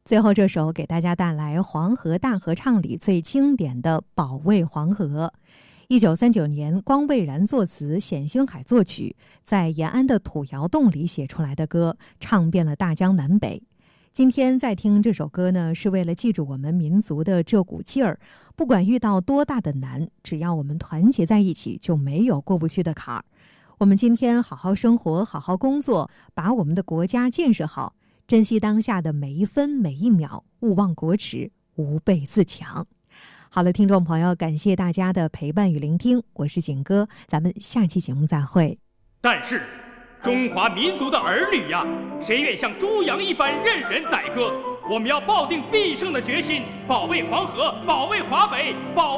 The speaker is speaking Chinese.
最后这首给大家带来黄河大合唱里最经典的《保卫黄河》。1939年，光蔚然作词，冼星海作曲，在延安的土窑洞里写出来的歌，唱遍了大江南北。今天在听这首歌呢，是为了记住我们民族的这股劲儿。不管遇到多大的难，只要我们团结在一起，就没有过不去的坎儿。我们今天好好生活，好好工作，把我们的国家建设好，珍惜当下的每一分每一秒，勿忘国耻，吾辈自强。好了，听众朋友，感谢大家的陪伴与聆听，我是景哥，咱们下期节目再会。 但是中华民族的儿女呀，谁愿像猪羊一般任人宰割？我们要抱定必胜的决心，保卫黄河，保卫华北，保